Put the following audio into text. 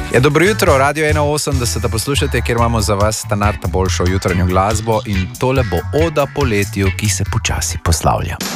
Dobro jutro, Radio 81, poslušate, kjer imamo za vas standardno boljšo jutranjo glasbo in tole bo oda poletju, ki se počasi poslavlja.